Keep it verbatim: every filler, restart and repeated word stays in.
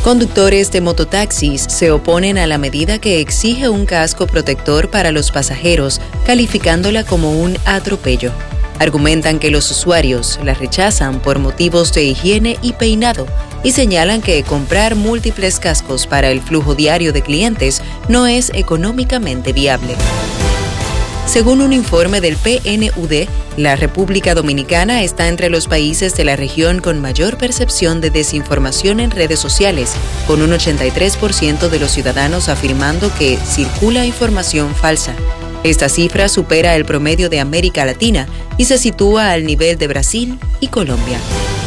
Conductores de mototaxis se oponen a la medida que exige un casco protector para los pasajeros, calificándola como un atropello. Argumentan que los usuarios la rechazan por motivos de higiene y peinado y señalan que comprar múltiples cascos para el flujo diario de clientes no es económicamente viable. Según un informe del P N U D, la República Dominicana está entre los países de la región con mayor percepción de desinformación en redes sociales, con un ochenta y tres por ciento de los ciudadanos afirmando que circula información falsa. Esta cifra supera el promedio de América Latina y se sitúa al nivel de Brasil y Colombia.